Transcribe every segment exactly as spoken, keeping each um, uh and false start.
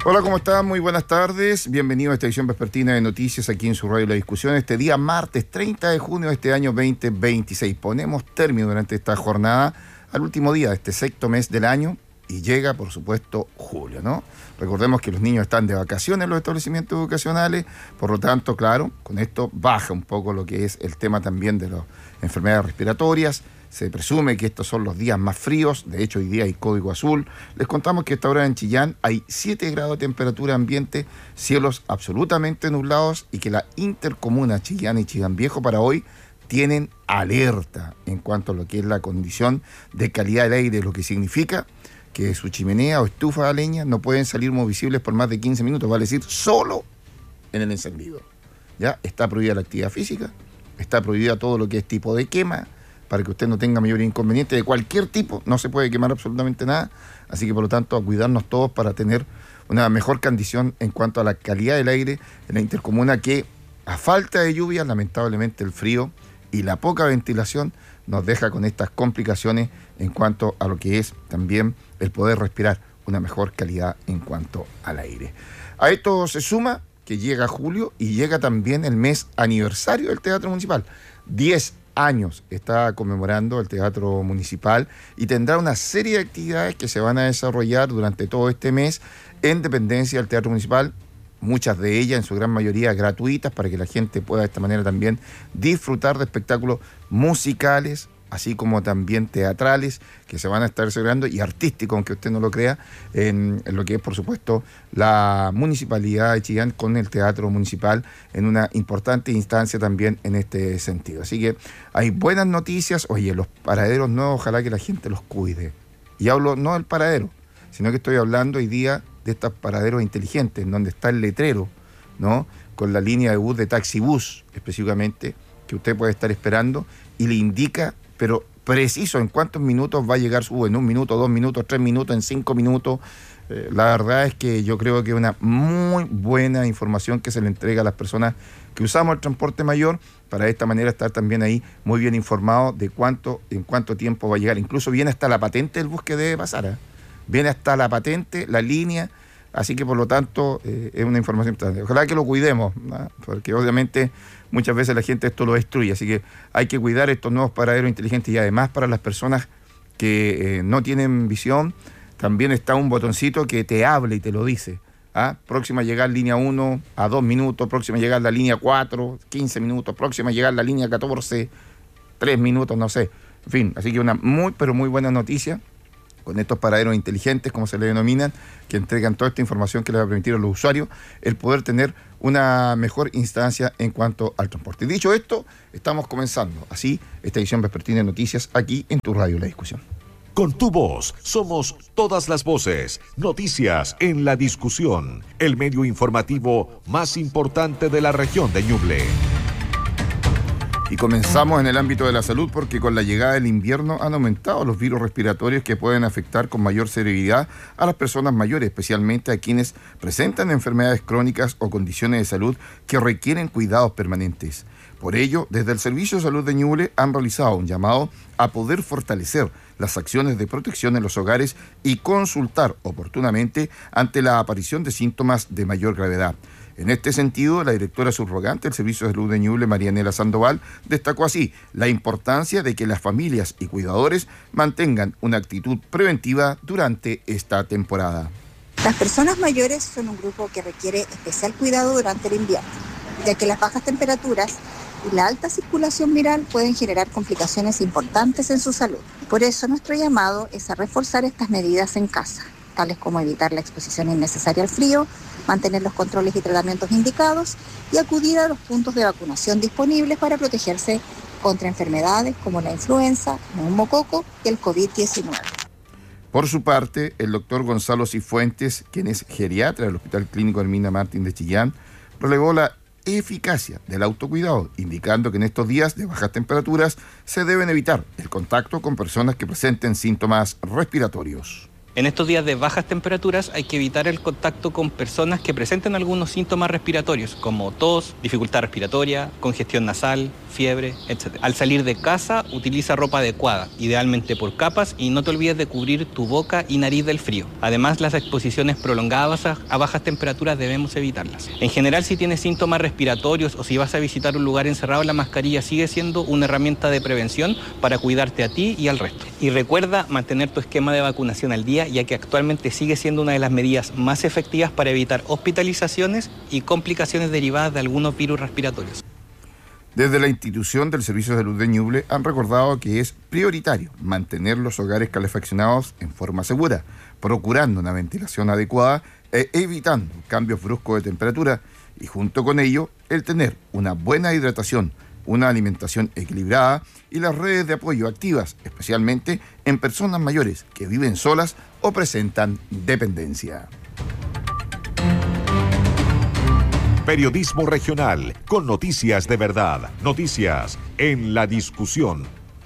Hola, ¿cómo están? Muy buenas tardes. Bienvenido a esta edición vespertina de noticias aquí en su radio La Discusión. Este día martes treinta de junio de este año veinte veintiséis. Ponemos término durante esta jornada al último día de este sexto mes del año y llega, por supuesto, julio, ¿no? Recordemos que los niños están de vacaciones en los establecimientos educacionales, por lo tanto, claro, con esto baja un poco lo que es el tema también de las enfermedades respiratorias. Se presume que estos son los días más fríos, de hecho hoy día hay código azul. Les contamos que a esta hora en Chillán hay siete grados de temperatura ambiente, cielos absolutamente nublados y que la intercomuna Chillán y Chillán Viejo para hoy tienen alerta en cuanto a lo que es la condición de calidad del aire, lo que significa que su chimenea o estufa de leña no pueden salir movisibles por más de quince minutos, vale decir, solo en el encendido. ¿Ya? Está prohibida la actividad física, está prohibida todo lo que es tipo de quema, para que usted no tenga mayor inconveniente de cualquier tipo, no se puede quemar absolutamente nada, así que por lo tanto a cuidarnos todos para tener una mejor condición en cuanto a la calidad del aire en la intercomuna, que a falta de lluvia, lamentablemente el frío y la poca ventilación nos deja con estas complicaciones en cuanto a lo que es también el poder respirar una mejor calidad en cuanto al aire. A esto se suma que llega julio y llega también el mes aniversario del Teatro Municipal. diez años está conmemorando el Teatro Municipal y tendrá una serie de actividades que se van a desarrollar durante todo este mes en dependencia del Teatro Municipal, muchas de ellas en su gran mayoría gratuitas para que la gente pueda de esta manera también disfrutar de espectáculos musicales, así como también teatrales que se van a estar celebrando y artísticos, aunque usted no lo crea, en, en lo que es, por supuesto, la Municipalidad de Chillán con el Teatro Municipal en una importante instancia también en este sentido. Así que hay buenas noticias. Oye, los paraderos nuevos, ojalá que la gente los cuide. Y hablo no del paradero, sino que estoy hablando hoy día de estos paraderos inteligentes, en donde está el letrero, ¿no? Con la línea de bus, de taxibús específicamente, que usted puede estar esperando y le indica, pero preciso, en cuántos minutos va a llegar su bus, en un minuto, dos minutos, tres minutos, en cinco minutos. Eh, la verdad es que yo creo que es una muy buena información que se le entrega a las personas que usamos el transporte mayor, para de esta manera estar también ahí muy bien informados de cuánto, en cuánto tiempo va a llegar. Incluso viene hasta la patente del bus que debe pasar, ¿eh? Viene hasta la patente, la línea, así que por lo tanto eh, es una información importante. Ojalá que lo cuidemos, ¿no? Porque obviamente muchas veces la gente esto lo destruye, así que hay que cuidar estos nuevos paraderos inteligentes. Y además para las personas que eh, no tienen visión, también está un botoncito que te habla y te lo dice. ¿Ah? Próxima a llegar línea uno a dos minutos, próxima a llegar la línea cuatro, quince minutos, próxima a llegar la línea catorce, tres minutos, no sé. En fin, así que una muy, pero muy buena noticia con estos paraderos inteligentes, como se le denominan, que entregan toda esta información que le va a permitir a los usuarios el poder tener una mejor instancia en cuanto al transporte. Y dicho esto, estamos comenzando así esta edición vespertina de noticias aquí en tu radio La Discusión. Con tu voz somos todas las voces. Noticias en La Discusión, el medio informativo más importante de la región de Ñuble. Y comenzamos en el ámbito de la salud porque con la llegada del invierno han aumentado los virus respiratorios que pueden afectar con mayor severidad a las personas mayores, especialmente a quienes presentan enfermedades crónicas o condiciones de salud que requieren cuidados permanentes. Por ello, desde el Servicio de Salud de Ñuble han realizado un llamado a poder fortalecer las acciones de protección en los hogares y consultar oportunamente ante la aparición de síntomas de mayor gravedad. En este sentido, la directora subrogante del Servicio de Salud de Ñuble, Marianela Sandoval, destacó así la importancia de que las familias y cuidadores mantengan una actitud preventiva durante esta temporada. Las personas mayores son un grupo que requiere especial cuidado durante el invierno, ya que las bajas temperaturas y la alta circulación viral pueden generar complicaciones importantes en su salud. Por eso nuestro llamado es a reforzar estas medidas en casa, tales como evitar la exposición innecesaria al frío, mantener los controles y tratamientos indicados y acudir a los puntos de vacunación disponibles para protegerse contra enfermedades como la influenza, neumococo y el covid diecinueve. Por su parte, el doctor Gonzalo Cifuentes, quien es geriatra del Hospital Clínico Hermina Martín de Chillán, relevó la eficacia del autocuidado, indicando que en estos días de bajas temperaturas se deben evitar el contacto con personas que presenten síntomas respiratorios. En estos días de bajas temperaturas hay que evitar el contacto con personas que presenten algunos síntomas respiratorios, como tos, dificultad respiratoria, congestión nasal, fiebre, etcétera. Al salir de casa, utiliza ropa adecuada, idealmente por capas, y no te olvides de cubrir tu boca y nariz del frío. Además, las exposiciones prolongadas a bajas temperaturas debemos evitarlas. En general, si tienes síntomas respiratorios o si vas a visitar un lugar encerrado, la mascarilla sigue siendo una herramienta de prevención para cuidarte a ti y al resto. Y recuerda mantener tu esquema de vacunación al día, ya que actualmente sigue siendo una de las medidas más efectivas para evitar hospitalizaciones y complicaciones derivadas de algunos virus respiratorios. Desde la institución del Servicio de Salud de Ñuble han recordado que es prioritario mantener los hogares calefaccionados en forma segura, procurando una ventilación adecuada e evitando cambios bruscos de temperatura, y junto con ello el tener una buena hidratación, una alimentación equilibrada y las redes de apoyo activas, especialmente en personas mayores que viven solas o presentan dependencia. Periodismo regional, con noticias de verdad, noticias en la discusión.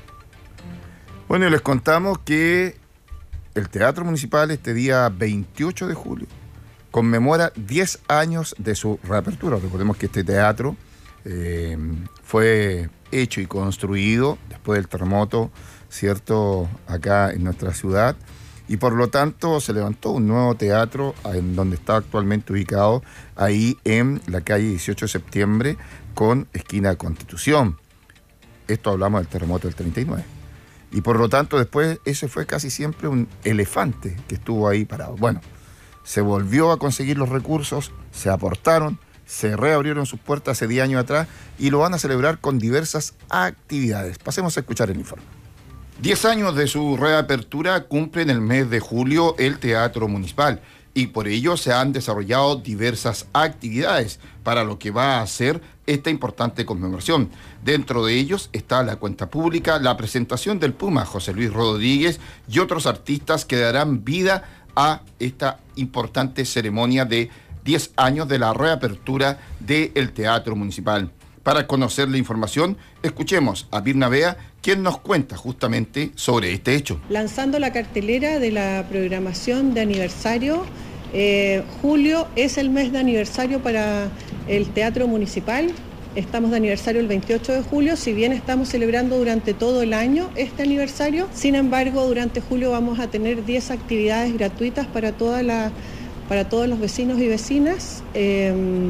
Bueno, y les contamos que el Teatro Municipal este día veintiocho de julio conmemora diez años de su reapertura. Recordemos que este teatro eh, fue hecho y construido después del terremoto, ¿cierto?, acá en nuestra ciudad. Y por lo tanto se levantó un nuevo teatro en donde está actualmente ubicado, ahí en la calle dieciocho de septiembre con esquina Constitución. Esto hablamos del terremoto del treinta y nueve. Y por lo tanto después ese fue casi siempre un elefante que estuvo ahí parado. Bueno, se volvió a conseguir los recursos, se aportaron, se reabrieron sus puertas hace diez años atrás y lo van a celebrar con diversas actividades. Pasemos a escuchar el informe. Diez años de su reapertura cumple en el mes de julio el Teatro Municipal y por ello se han desarrollado diversas actividades para lo que va a ser esta importante conmemoración. Dentro de ellos está la cuenta pública, la presentación del Puma José Luis Rodríguez y otros artistas que darán vida a esta importante ceremonia de diez años de la reapertura del Teatro Municipal. Para conocer la información, escuchemos a Birna Bea, quien nos cuenta justamente sobre este hecho. Lanzando la cartelera de la programación de aniversario, eh, julio es el mes de aniversario para el Teatro Municipal. Estamos de aniversario el veintiocho de julio, si bien estamos celebrando durante todo el año este aniversario, sin embargo, durante julio vamos a tener diez actividades gratuitas para, toda la, para todos los vecinos y vecinas, eh,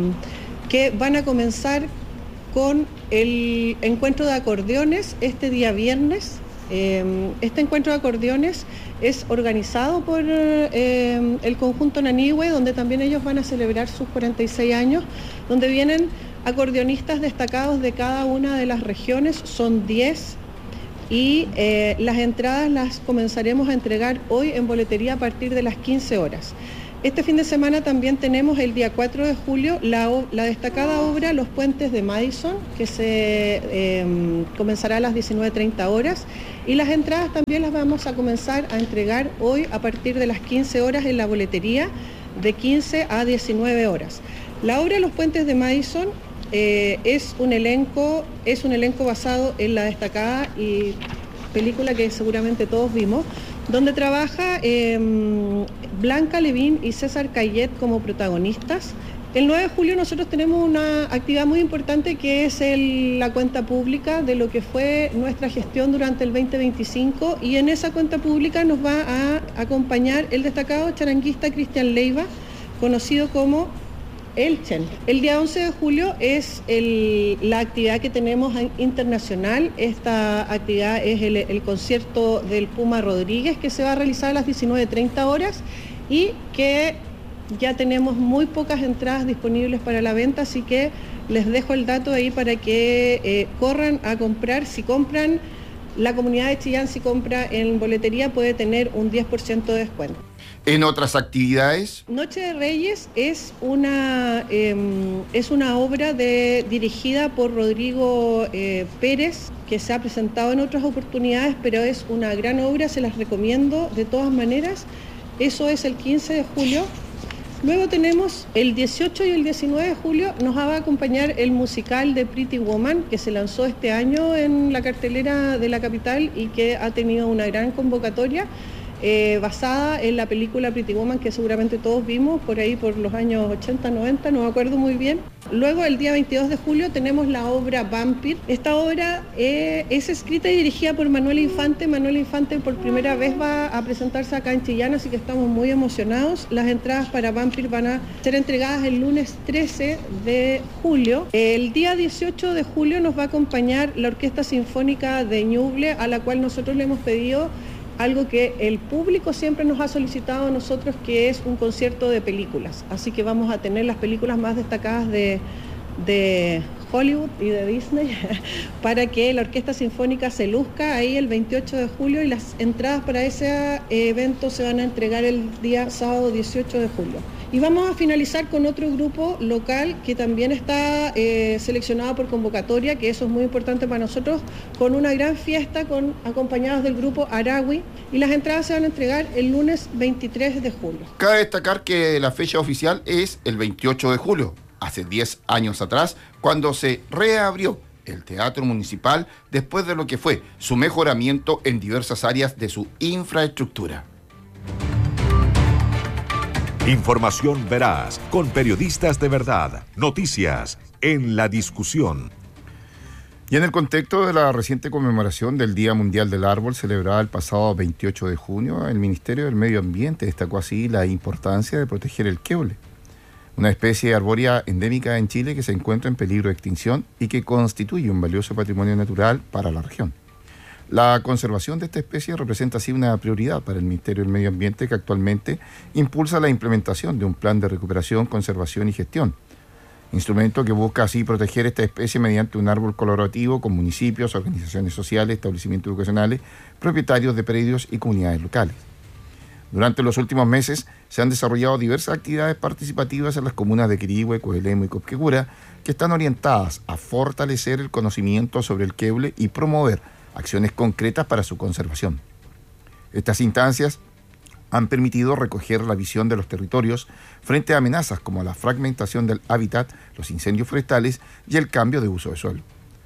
que van a comenzar con el encuentro de acordeones este día viernes. Este encuentro de acordeones es organizado por eh, el conjunto Nanihue, donde también ellos van a celebrar sus cuarenta y seis años, donde vienen acordeonistas destacados de cada una de las regiones, son diez, y eh, las entradas las comenzaremos a entregar hoy en boletería a partir de las quince horas. Este fin de semana también tenemos el día cuatro de julio la, la destacada obra Los Puentes de Madison, que se eh, comenzará a las diecinueve treinta horas, y las entradas también las vamos a comenzar a entregar hoy a partir de las quince horas en la boletería, de quince a diecinueve horas. La obra Los Puentes de Madison eh, es un elenco, es un elenco basado en la destacada y película que seguramente todos vimos, donde trabaja eh, Blanca Levín y César Cayet como protagonistas. El nueve de julio nosotros tenemos una actividad muy importante que es el, la cuenta pública de lo que fue nuestra gestión durante el veinte veinticinco, y en esa cuenta pública nos va a acompañar el destacado charanguista Cristian Leiva, conocido como El Chen. El día once de julio es el, la actividad que tenemos internacional. Esta actividad es el, el concierto del Puma Rodríguez, que se va a realizar a las diecinueve treinta horas y que ya tenemos muy pocas entradas disponibles para la venta, así que les dejo el dato ahí para que eh, corran a comprar. Si compran, la comunidad de Chillán, si compra en boletería, puede tener un diez por ciento de descuento. En otras actividades, Noche de Reyes es una, eh, es una obra de, dirigida por Rodrigo eh, Pérez, que se ha presentado en otras oportunidades, pero es una gran obra, se las recomiendo de todas maneras. Eso es el quince de julio. Luego tenemos el dieciocho y el diecinueve de julio, nos va a acompañar el musical de Pretty Woman, que se lanzó este año en la cartelera de la capital y que ha tenido una gran convocatoria. eh, basada en la película Pretty Woman, que seguramente todos vimos por ahí por los años ochenta, noventa, no me acuerdo muy bien. Luego, el día veintidós de julio, tenemos la obra Vampir. Esta obra eh, es escrita y dirigida por Manuel Infante. Manuel Infante por primera vez va a presentarse acá en Chillán, así que estamos muy emocionados. Las entradas para Vampir van a ser entregadas el lunes trece de julio. El día dieciocho de julio nos va a acompañar la Orquesta Sinfónica de Ñuble, a la cual nosotros le hemos pedido algo que el público siempre nos ha solicitado a nosotros, que es un concierto de películas. Así que vamos a tener las películas más destacadas de, de Hollywood y de Disney para que la Orquesta Sinfónica se luzca ahí el veintiocho de julio, y las entradas para ese evento se van a entregar el día sábado dieciocho de julio. Y vamos a finalizar con otro grupo local que también está eh, seleccionado por convocatoria, que eso es muy importante para nosotros, con una gran fiesta con acompañados del grupo Arawi, y las entradas se van a entregar el lunes veintitrés de julio. Cabe destacar que la fecha oficial es el veintiocho de julio, hace diez años atrás, cuando se reabrió el Teatro Municipal después de lo que fue su mejoramiento en diversas áreas de su infraestructura. Información veraz, con periodistas de verdad. Noticias en la discusión. Y en el contexto de la reciente conmemoración del Día Mundial del Árbol, celebrada el pasado veintiocho de junio, el Ministerio del Medio Ambiente destacó así la importancia de proteger el queule, una especie arbórea endémica en Chile que se encuentra en peligro de extinción y que constituye un valioso patrimonio natural para la región. La conservación de esta especie representa así una prioridad para el Ministerio del Medio Ambiente, que actualmente impulsa la implementación de un plan de recuperación, conservación y gestión, instrumento que busca así proteger esta especie mediante un árbol colaborativo con municipios, organizaciones sociales, establecimientos educacionales, propietarios de predios y comunidades locales. Durante los últimos meses se han desarrollado diversas actividades participativas en las comunas de Quirihue, Coelemu y Copquecura, que están orientadas a fortalecer el conocimiento sobre el queule y promover acciones concretas para su conservación. Estas instancias han permitido recoger la visión de los territorios frente a amenazas como la fragmentación del hábitat, los incendios forestales y el cambio de uso de suelo.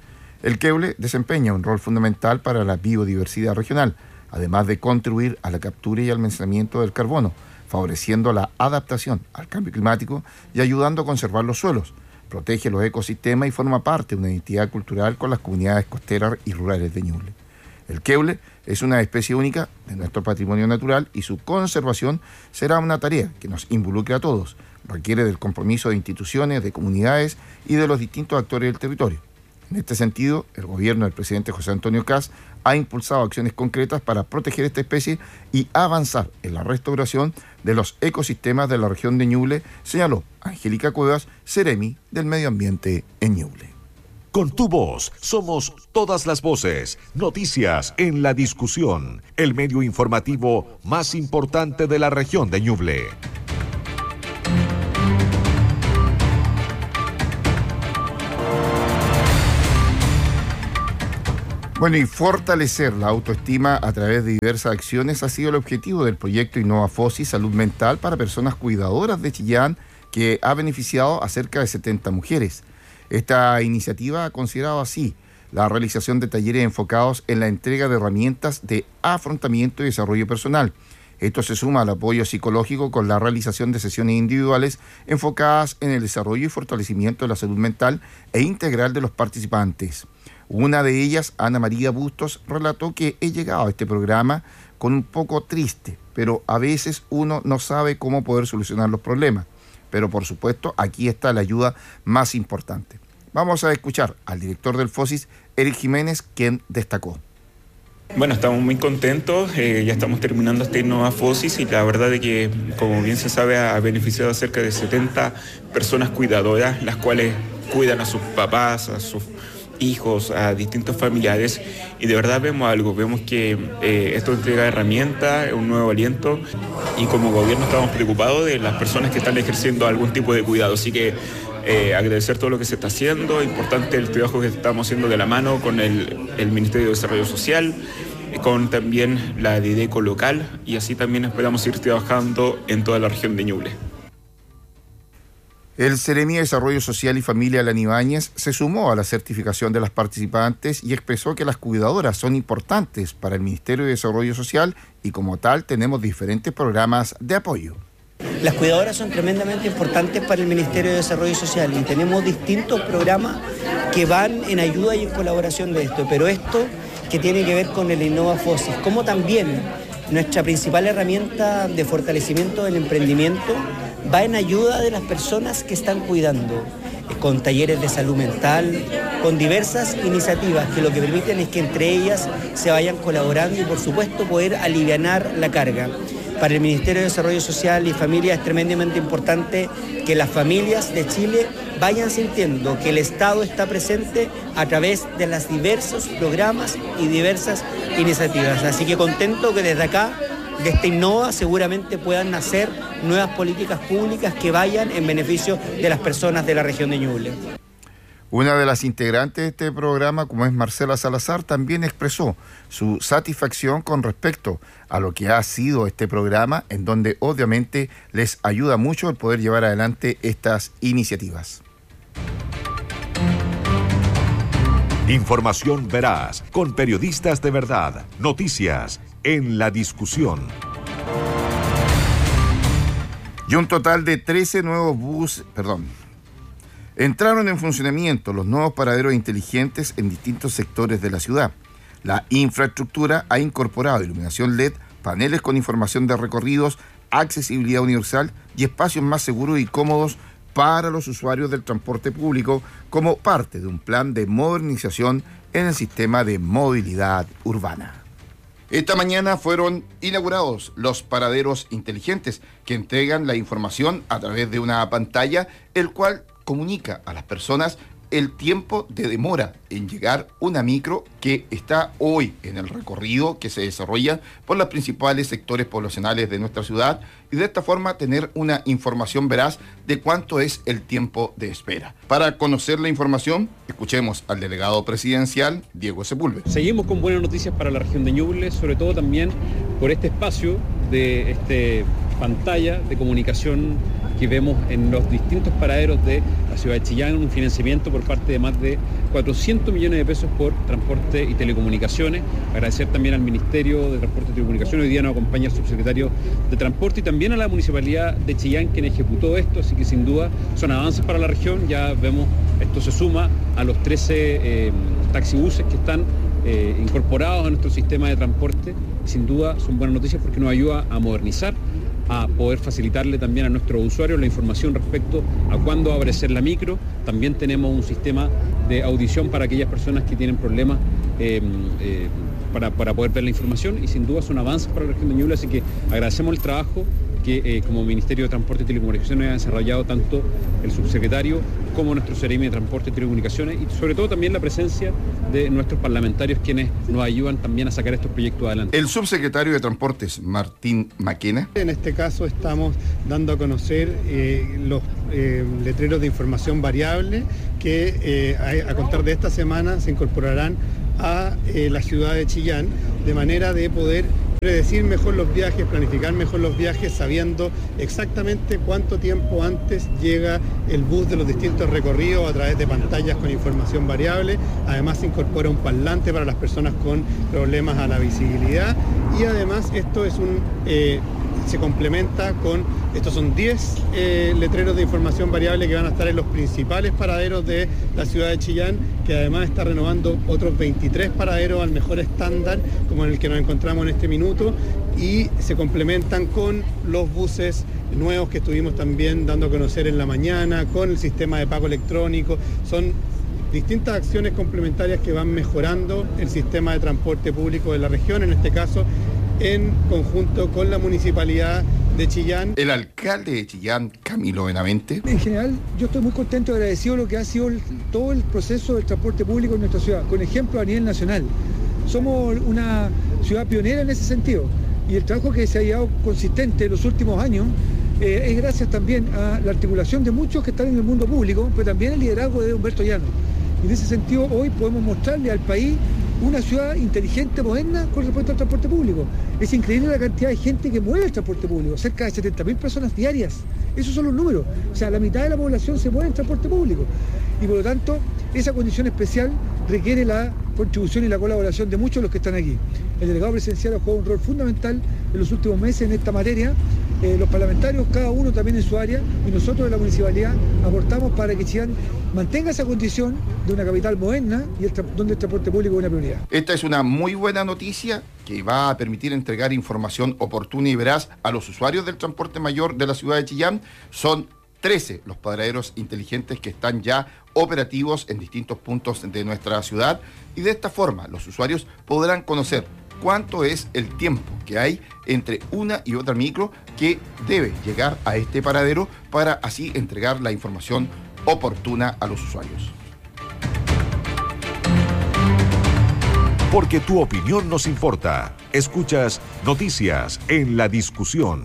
El queule desempeña un rol fundamental para la biodiversidad regional, además de contribuir a la captura y almacenamiento del carbono, favoreciendo la adaptación al cambio climático y ayudando a conservar los suelos. Protege los ecosistemas y forma parte de una identidad cultural con las comunidades costeras y rurales de Ñuble. El queule es una especie única de nuestro patrimonio natural y su conservación será una tarea que nos involucre a todos. Requiere del compromiso de instituciones, de comunidades y de los distintos actores del territorio. En este sentido, el gobierno del presidente José Antonio Kast ha impulsado acciones concretas para proteger esta especie y avanzar en la restauración de los ecosistemas de la región de Ñuble, señaló Angélica Cuevas, Seremi del Medio Ambiente en Ñuble. Con tu voz somos todas las voces. Noticias en la discusión. El medio informativo más importante de la región de Ñuble. Bueno, y fortalecer la autoestima a través de diversas acciones ha sido el objetivo del proyecto InnovaFosi Salud Mental para Personas Cuidadoras de Chillán, que ha beneficiado a cerca de setenta mujeres. Esta iniciativa ha considerado así la realización de talleres enfocados en la entrega de herramientas de afrontamiento y desarrollo personal. Esto se suma al apoyo psicológico con la realización de sesiones individuales enfocadas en el desarrollo y fortalecimiento de la salud mental e integral de los participantes. Una de ellas, Ana María Bustos, relató que he llegado a este programa con un poco triste, pero a veces uno no sabe cómo poder solucionar los problemas. Pero por supuesto, aquí está la ayuda más importante. Vamos a escuchar al director del FOSIS, Eric Jiménez, quien destacó. Bueno, estamos muy contentos, eh, ya estamos terminando este InnovaFosis y la verdad es que, como bien se sabe, ha beneficiado a cerca de setenta personas cuidadoras, las cuales cuidan a sus papás, a sus hijos, a distintos familiares, y de verdad vemos algo, vemos que eh, esto entrega herramientas, un nuevo aliento, y como gobierno estamos preocupados de las personas que están ejerciendo algún tipo de cuidado, así que eh, agradecer todo lo que se está haciendo, importante el trabajo que estamos haciendo de la mano con el, el Ministerio de Desarrollo Social, con también la Dideco local, y así también esperamos ir trabajando en toda la región de Ñuble. El Seremi de Desarrollo Social y Familia, Alan Ibáñez, se sumó a la certificación de las participantes y expresó que las cuidadoras son importantes para el Ministerio de Desarrollo Social y como tal tenemos diferentes programas de apoyo. Las cuidadoras son tremendamente importantes para el Ministerio de Desarrollo Social y tenemos distintos programas que van en ayuda y en colaboración de esto, pero esto que tiene que ver con el Innova Fosis, como también nuestra principal herramienta de fortalecimiento del emprendimiento va en ayuda de las personas que están cuidando, con talleres de salud mental, con diversas iniciativas que lo que permiten es que entre ellas se vayan colaborando y por supuesto poder alivianar la carga. Para el Ministerio de Desarrollo Social y Familia es tremendamente importante que las familias de Chile vayan sintiendo que el Estado está presente a través de los diversos programas y diversas iniciativas. Así que contento que desde acá, de este Innova, seguramente puedan nacer nuevas políticas públicas que vayan en beneficio de las personas de la región de Ñuble. Una de las integrantes de este programa, como es Marcela Salazar, también expresó su satisfacción con respecto a lo que ha sido este programa, en donde obviamente les ayuda mucho el poder llevar adelante estas iniciativas. Información veraz, con periodistas de verdad. Noticias en la discusión. Y un total de trece nuevos buses, perdón, entraron en funcionamiento los nuevos paraderos inteligentes en distintos sectores de la ciudad. La infraestructura ha incorporado iluminación L E D, paneles con información de recorridos, accesibilidad universal y espacios más seguros y cómodos para los usuarios del transporte público como parte de un plan de modernización en el sistema de movilidad urbana. Esta mañana fueron inaugurados los paraderos inteligentes que entregan la información a través de una pantalla, el cual comunica a las personas el tiempo de demora en llegar una micro que está hoy en el recorrido que se desarrolla por los principales sectores poblacionales de nuestra ciudad y de esta forma tener una información veraz de cuánto es el tiempo de espera. Para conocer la información, escuchemos al delegado presidencial, Diego Sepúlveda. Seguimos con buenas noticias para la región de Ñuble, sobre todo también por este espacio de este pantalla de comunicación que vemos en los distintos paraderos de la ciudad de Chillán, un financiamiento por parte de más de cuatrocientos millones de pesos por transporte y telecomunicaciones. Agradecer también al Ministerio de Transporte y Telecomunicaciones, hoy día nos acompaña el subsecretario de Transporte y también a la Municipalidad de Chillán, quien ejecutó esto, así que sin duda son avances para la región. Ya vemos, esto se suma a los trece eh, taxibuses que están eh, incorporados a nuestro sistema de transporte. Sin duda son buenas noticias porque nos ayuda a modernizar, a poder facilitarle también a nuestros usuarios la información respecto a cuándo va a aparecer la micro. También tenemos un sistema de audición para aquellas personas que tienen problemas eh, eh, para, para poder ver la información y sin duda son avances para la región de Ñuble, así que agradecemos el trabajo que eh, como Ministerio de Transporte y Telecomunicaciones ha desarrollado tanto el subsecretario como nuestro Seremi de Transporte y Telecomunicaciones y sobre todo también la presencia de nuestros parlamentarios quienes nos ayudan también a sacar estos proyectos adelante. El subsecretario de Transportes, Martín Maquena. En este caso estamos dando a conocer eh, los eh, letreros de información variable que eh, a, a contar de esta semana se incorporarán a eh, la ciudad de Chillán de manera de poder predecir mejor los viajes, planificar mejor los viajes, sabiendo exactamente cuánto tiempo antes llega el bus de los distintos recorridos a través de pantallas con información variable. Además se incorpora un parlante para las personas con problemas a la visibilidad y además esto es un eh, se complementa con, estos son diez eh, letreros de información variable que van a estar en los principales paraderos de la ciudad de Chillán, que además está renovando otros veintitrés paraderos al mejor estándar, como en el que nos encontramos en este minuto, y se complementan con los buses nuevos que estuvimos también dando a conocer en la mañana, con el sistema de pago electrónico. Son distintas acciones complementarias que van mejorando el sistema de transporte público de la región, en este caso en conjunto con la Municipalidad de Chillán. El alcalde de Chillán, Camilo Benavente. En general, yo estoy muy contento y agradecido de lo que ha sido el, todo el proceso del transporte público en nuestra ciudad, con ejemplo a nivel nacional. Somos una ciudad pionera en ese sentido y el trabajo que se ha llevado consistente en los últimos años eh, es gracias también a la articulación de muchos que están en el mundo público, pero también el liderazgo de Humberto Llano. Y en ese sentido, hoy podemos mostrarle al país una ciudad inteligente, moderna, con respecto al transporte público. Es increíble la cantidad de gente que mueve el transporte público, cerca de setenta mil personas diarias. Esos son los números. O sea, la mitad de la población se mueve en transporte público. Y por lo tanto, esa condición especial requiere la contribución y la colaboración de muchos de los que están aquí. El delegado presidencial ha jugado un rol fundamental en los últimos meses en esta materia. Eh, los parlamentarios, cada uno también en su área, y nosotros de la municipalidad aportamos para que Chillán mantenga esa condición de una capital moderna y el donde el transporte público es una prioridad. Esta es una muy buena noticia que va a permitir entregar información oportuna y veraz a los usuarios del transporte mayor de la ciudad de Chillán. Son trece los paraderos inteligentes que están ya operativos en distintos puntos de nuestra ciudad, y de esta forma los usuarios podrán conocer cuánto es el tiempo que hay entre una y otra micro que debe llegar a este paradero para así entregar la información oportuna a los usuarios. Porque tu opinión nos importa. Escuchas Noticias en la Discusión.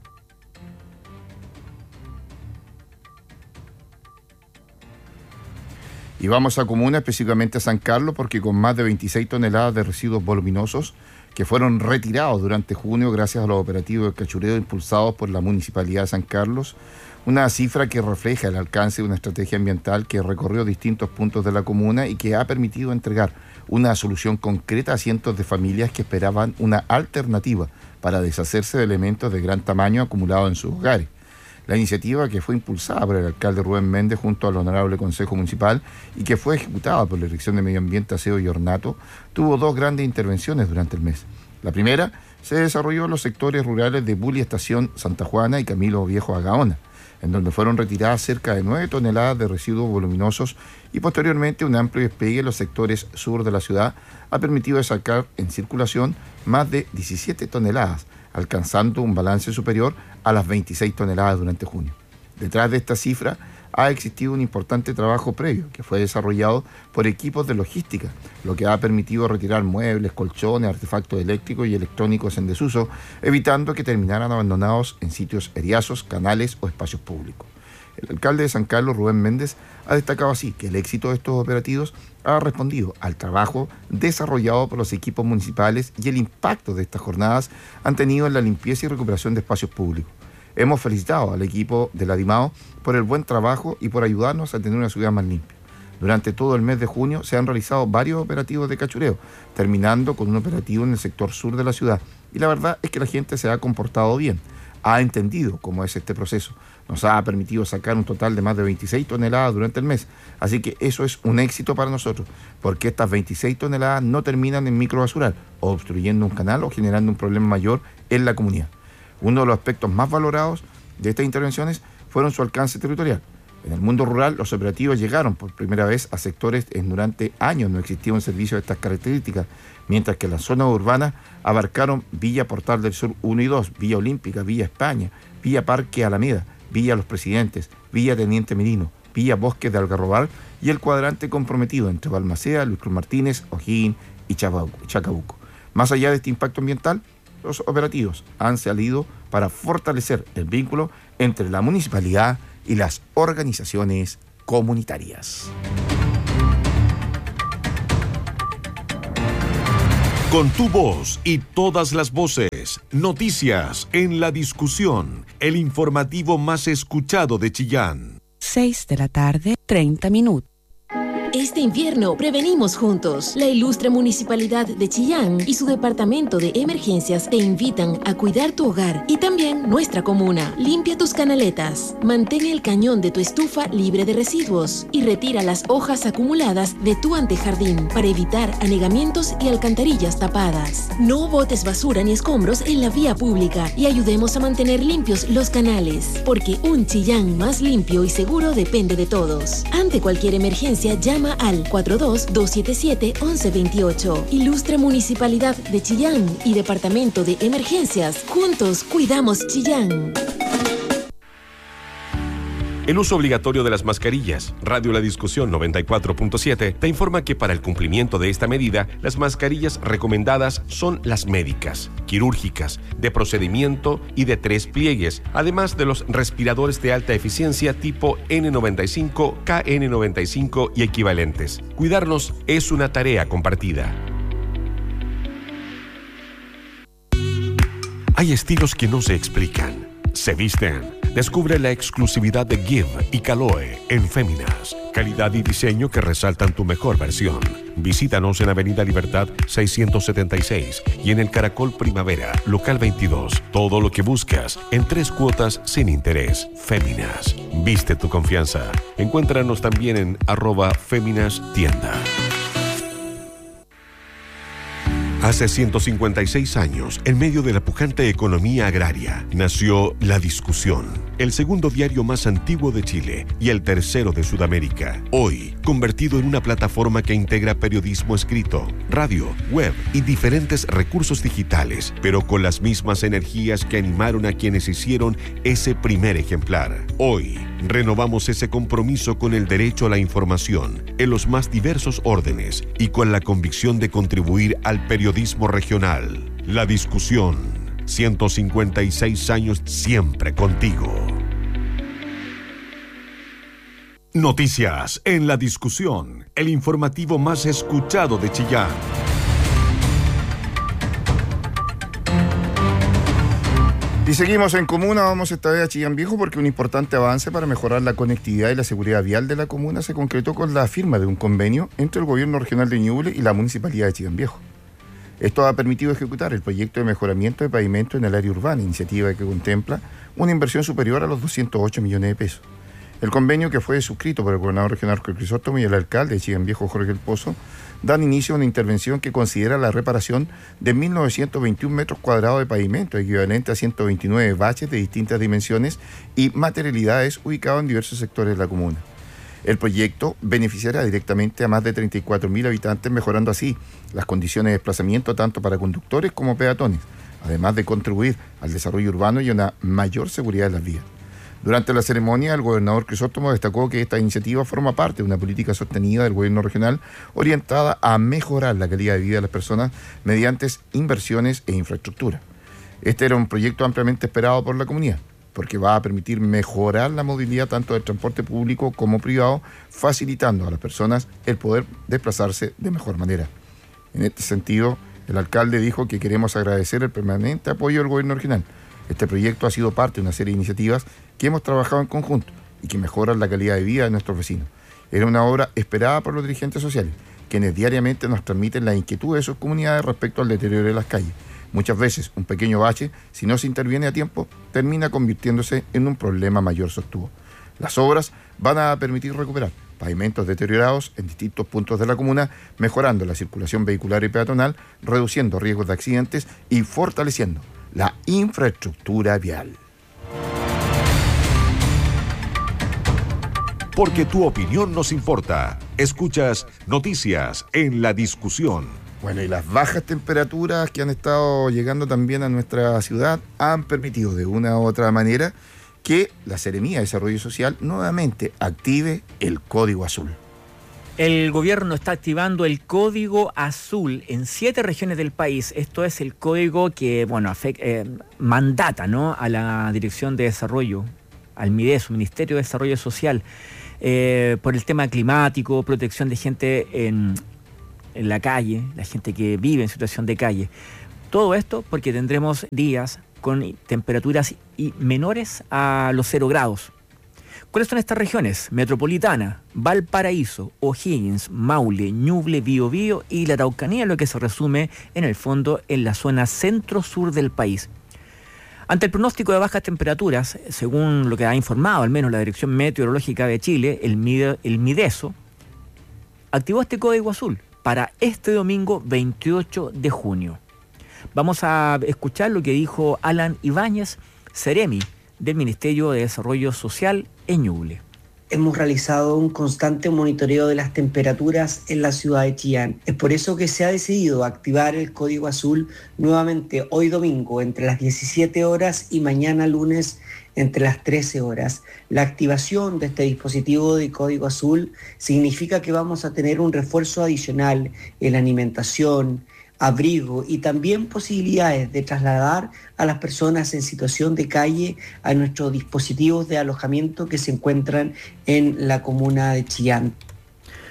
Y vamos a comuna, específicamente a San Carlos, porque con más de veintiséis toneladas de residuos voluminosos que fueron retirados durante junio gracias a los operativos de cachureo impulsados por la Municipalidad de San Carlos, una cifra que refleja el alcance de una estrategia ambiental que recorrió distintos puntos de la comuna y que ha permitido entregar una solución concreta a cientos de familias que esperaban una alternativa para deshacerse de elementos de gran tamaño acumulados en sus hogares. La iniciativa, que fue impulsada por el alcalde Rubén Méndez junto al Honorable Consejo Municipal y que fue ejecutada por la Dirección de Medio Ambiente, Aseo y Ornato, tuvo dos grandes intervenciones durante el mes. La primera se desarrolló en los sectores rurales de Bulli Estación Santa Juana y Camilo Viejo Agaona, en donde fueron retiradas cerca de nueve toneladas de residuos voluminosos, y posteriormente un amplio despegue en los sectores sur de la ciudad ha permitido sacar en circulación más de diecisiete toneladas, alcanzando un balance superior a las veintiséis toneladas durante junio. Detrás de esta cifra ha existido un importante trabajo previo que fue desarrollado por equipos de logística, lo que ha permitido retirar muebles, colchones, artefactos eléctricos y electrónicos en desuso, evitando que terminaran abandonados en sitios eriazos, canales o espacios públicos. El alcalde de San Carlos, Rubén Méndez, ha destacado así que el éxito de estos operativos ha respondido al trabajo desarrollado por los equipos municipales y el impacto de estas jornadas han tenido en la limpieza y recuperación de espacios públicos. Hemos felicitado al equipo de la DIMAO por el buen trabajo y por ayudarnos a tener una ciudad más limpia. Durante todo el mes de junio se han realizado varios operativos de cachureo, terminando con un operativo en el sector sur de la ciudad. Y la verdad es que la gente se ha comportado bien, ha entendido cómo es este proceso. Nos ha permitido sacar un total de más de veintiséis toneladas durante el mes. Así que eso es un éxito para nosotros, porque estas veintiséis toneladas no terminan en microbasural, o obstruyendo un canal o generando un problema mayor en la comunidad. Uno de los aspectos más valorados de estas intervenciones fueron su alcance territorial. En el mundo rural, los operativos llegaron por primera vez a sectores en durante años no existía un servicio de estas características, mientras que las zonas urbanas abarcaron Villa Portal del Sur uno y dos, Villa Olímpica, Villa España, Villa Parque Alameda, Villa Los Presidentes, Villa Teniente Merino, Villa Bosques de Algarrobal y el cuadrante comprometido entre Balmaceda, Luis Cruz Martínez, O'Higgins y Chacabuco. Más allá de este impacto ambiental, los operativos han salido para fortalecer el vínculo entre la municipalidad y las organizaciones comunitarias. Con tu voz y todas las voces, Noticias en la Discusión, el informativo más escuchado de Chillán. seis de la tarde, treinta minutos. Este invierno prevenimos juntos. La ilustre Municipalidad de Chillán y su Departamento de Emergencias te invitan a cuidar tu hogar y también nuestra comuna. Limpia tus canaletas, mantén el cañón de tu estufa libre de residuos y retira las hojas acumuladas de tu antejardín para evitar anegamientos y alcantarillas tapadas. No botes basura ni escombros en la vía pública y ayudemos a mantener limpios los canales, porque un Chillán más limpio y seguro depende de todos. Ante cualquier emergencia, llama al cuatro dos, dos siete siete, once veintiocho. Ilustre Municipalidad de Chillán y Departamento de Emergencias. Juntos cuidamos Chillán. El uso obligatorio de las mascarillas. Radio La Discusión noventa y cuatro punto siete te informa que para el cumplimiento de esta medida, las mascarillas recomendadas son las médicas, quirúrgicas, de procedimiento y de tres pliegues, además de los respiradores de alta eficiencia tipo N noventa y cinco, K N noventa y cinco y equivalentes. Cuidarnos es una tarea compartida. Hay estilos que no se explican, se visten. Descubre la exclusividad de Give y Caloe en Féminas. Calidad y diseño que resaltan tu mejor versión. Visítanos en Avenida Libertad seiscientos setenta y seis y en el Caracol Primavera, local veintidós. Todo lo que buscas en tres cuotas sin interés. Féminas. Viste tu confianza. Encuéntranos también en arroba Féminas Tienda. Hace ciento cincuenta y seis años, en medio de la pujante economía agraria, nació La Discusión, el segundo diario más antiguo de Chile y el tercero de Sudamérica. Hoy, convertido en una plataforma que integra periodismo escrito, radio, web y diferentes recursos digitales, pero con las mismas energías que animaron a quienes hicieron ese primer ejemplar. Hoy, renovamos ese compromiso con el derecho a la información en los más diversos órdenes y con la convicción de contribuir al periodismo regional. La Discusión. ciento cincuenta y seis años siempre contigo. Noticias en La Discusión, el informativo más escuchado de Chillán. Y seguimos en comuna, vamos esta vez a Chillán Viejo porque un importante avance para mejorar la conectividad y la seguridad vial de la comuna se concretó con la firma de un convenio entre el gobierno regional de Ñuble y la municipalidad de Chillán Viejo. Esto ha permitido ejecutar el proyecto de mejoramiento de pavimento en el área urbana, iniciativa que contempla una inversión superior a los doscientos ocho millones de pesos. El convenio, que fue suscrito por el gobernador regional Jorge Crisóstomo y el alcalde de Chillán Viejo Jorge El Pozo, dan inicio a una intervención que considera la reparación de mil novecientos veintiún metros cuadrados de pavimento, equivalente a ciento veintinueve baches de distintas dimensiones y materialidades ubicados en diversos sectores de la comuna. El proyecto beneficiará directamente a más de treinta y cuatro mil habitantes, mejorando así las condiciones de desplazamiento tanto para conductores como peatones, además de contribuir al desarrollo urbano y a una mayor seguridad de las vías. Durante la ceremonia, el gobernador Crisóstomo destacó que esta iniciativa forma parte de una política sostenida del gobierno regional orientada a mejorar la calidad de vida de las personas mediante inversiones e infraestructura. Este era un proyecto ampliamente esperado por la comunidad, porque va a permitir mejorar la movilidad tanto del transporte público como privado, facilitando a las personas el poder desplazarse de mejor manera. En este sentido, el alcalde dijo que queremos agradecer el permanente apoyo del gobierno regional. Este proyecto ha sido parte de una serie de iniciativas que hemos trabajado en conjunto y que mejoran la calidad de vida de nuestros vecinos. Era una obra esperada por los dirigentes sociales, quienes diariamente nos transmiten la inquietud de sus comunidades respecto al deterioro de las calles. Muchas veces un pequeño bache, si no se interviene a tiempo, termina convirtiéndose en un problema mayor, sostuvo. Las obras van a permitir recuperar pavimentos deteriorados en distintos puntos de la comuna, mejorando la circulación vehicular y peatonal, reduciendo riesgos de accidentes y fortaleciendo la infraestructura vial. Porque tu opinión nos importa. Escuchas Noticias en La Discusión. Bueno, y las bajas temperaturas que han estado llegando también a nuestra ciudad han permitido de una u otra manera que la Seremía de Desarrollo Social nuevamente active el Código Azul. El gobierno está activando el Código Azul en siete regiones del país. Esto es el código que, bueno, afect, eh, mandata, ¿no?, a la Dirección de Desarrollo, al MIDESO, Ministerio de Desarrollo Social, eh, por el tema climático, protección de gente en, en la calle, la gente que vive en situación de calle. Todo esto porque tendremos días con temperaturas y menores a los cero grados. ¿Cuáles son estas regiones? Metropolitana, Valparaíso, O'Higgins, Maule, Ñuble, Biobío y la Araucanía, lo que se resume en el fondo en la zona centro-sur del país. Ante el pronóstico de bajas temperaturas, según lo que ha informado al menos la Dirección Meteorológica de Chile, el, Mide, el MIDESO activó este Código Azul para este domingo veintiocho de junio. Vamos a escuchar lo que dijo Alan Ibáñez, Seremi, del Ministerio de Desarrollo Social en Ñuble. Hemos realizado un constante monitoreo de las temperaturas en la ciudad de Chillán. Es por eso que se ha decidido activar el Código Azul nuevamente hoy domingo entre las diecisiete horas y mañana lunes entre las trece horas. La activación de este dispositivo de Código Azul significa que vamos a tener un refuerzo adicional en la alimentación, abrigo y también posibilidades de trasladar a las personas en situación de calle a nuestros dispositivos de alojamiento que se encuentran en la comuna de Chillán.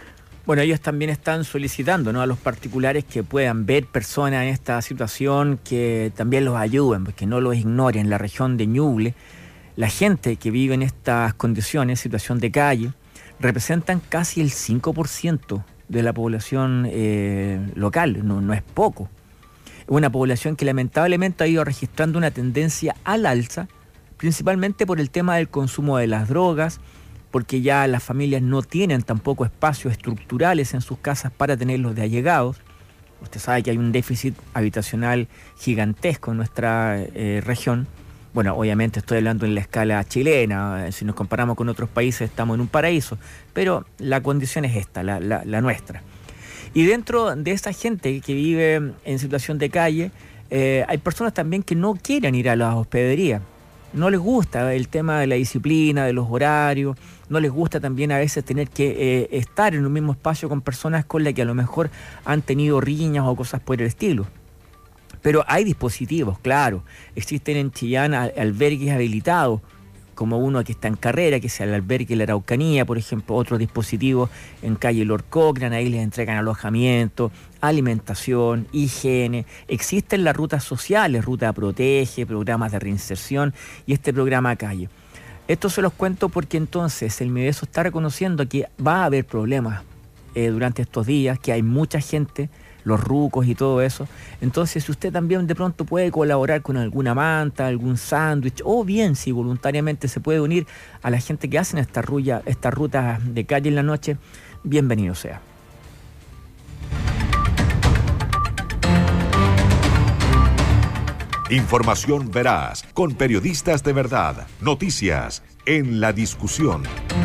Bueno, ellos también están solicitando, ¿no?, a los particulares que puedan ver personas en esta situación, que también los ayuden, que no los ignoren. En la región de Ñuble, la gente que vive en estas condiciones, situación de calle, representan casi el cinco por ciento de la población eh, local, no, no es poco. Una población que lamentablemente ha ido registrando una tendencia al alza, principalmente por el tema del consumo de las drogas, porque ya las familias no tienen tampoco espacios estructurales en sus casas para tenerlos de allegados. Usted sabe que hay un déficit habitacional gigantesco en nuestra eh, región. Bueno, obviamente estoy hablando en la escala chilena, si nos comparamos con otros países estamos en un paraíso, pero la condición es esta, la, la, la nuestra. Y dentro de esa gente que vive en situación de calle, eh, hay personas también que no quieren ir a las hospederías. No les gusta el tema de la disciplina, de los horarios, no les gusta también a veces tener que eh, estar en un mismo espacio con personas con las que a lo mejor han tenido riñas o cosas por el estilo. Pero hay dispositivos, claro. Existen en Chillán albergues habilitados, como uno que está en Carrera, que es el albergue La Araucanía, por ejemplo, otros dispositivos en calle Lord Cochrane, ahí les entregan alojamiento, alimentación, higiene. Existen las rutas sociales, Ruta Protege, programas de reinserción y este programa Calle. Esto se los cuento porque entonces el MIDESO está reconociendo que va a haber problemas eh, durante estos días, que hay mucha gente, los rucos y todo eso. Entonces, si usted también de pronto puede colaborar con alguna manta, algún sándwich, o bien si voluntariamente se puede unir a la gente que hacen esta ruta, estas rutas de calle en la noche, bienvenido sea. Información veraz, con periodistas de verdad. Noticias en la discusión.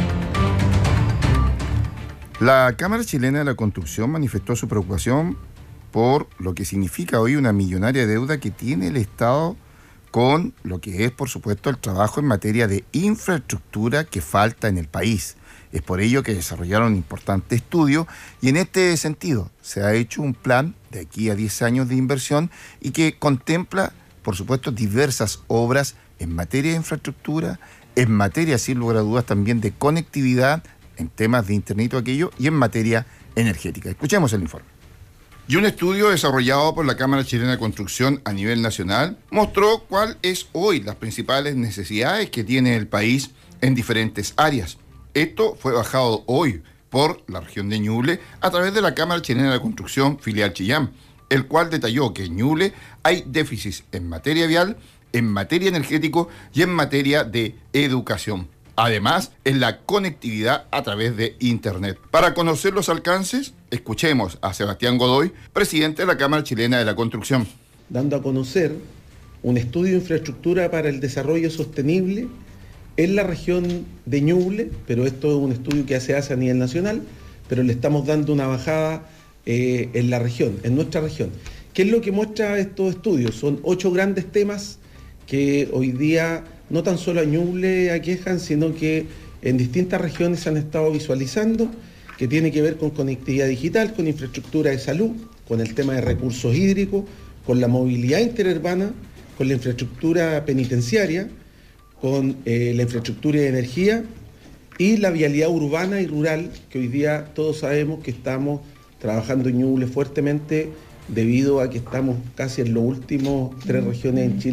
La Cámara Chilena de la Construcción manifestó su preocupación por lo que significa hoy una millonaria deuda que tiene el Estado con lo que es, por supuesto, el trabajo en materia de infraestructura que falta en el país. Es por ello que desarrollaron un importante estudio y en este sentido se ha hecho un plan de aquí a diez años de inversión y que contempla, por supuesto, diversas obras en materia de infraestructura, en materia, sin lugar a dudas, también de conectividad, en temas de internet y todo aquello, y en materia energética. Escuchemos el informe. Y un estudio desarrollado por la Cámara Chilena de Construcción a nivel nacional mostró cuáles es hoy las principales necesidades que tiene el país en diferentes áreas. Esto fue bajado hoy por la región de Ñuble a través de la Cámara Chilena de Construcción filial Chillán, el cual detalló que en Ñuble hay déficits en materia vial, en materia energético y en materia de educación. Además, en la conectividad a través de Internet. Para conocer los alcances, escuchemos a Sebastián Godoy, presidente de la Cámara Chilena de la Construcción. Dando a conocer un estudio de infraestructura para el desarrollo sostenible en la región de Ñuble, pero esto es un estudio que se hace a nivel nacional, pero le estamos dando una bajada eh, en la región, en nuestra región. ¿Qué es lo que muestra estos estudios? Son ocho grandes temas que hoy día no tan solo a Ñuble aquejan, sino que en distintas regiones se han estado visualizando, que tiene que ver con conectividad digital, con infraestructura de salud, con el tema de recursos hídricos, con la movilidad interurbana, con la infraestructura penitenciaria, con eh, la infraestructura de energía y la vialidad urbana y rural, que hoy día todos sabemos que estamos trabajando en Ñuble fuertemente debido a que estamos casi en los últimos tres regiones en Chile